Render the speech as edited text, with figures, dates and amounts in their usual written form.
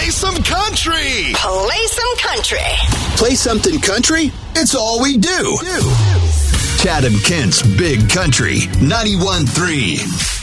Play some country. Play some country. Play something country? It's all we do. Chad and Kent's Big Country 91.3.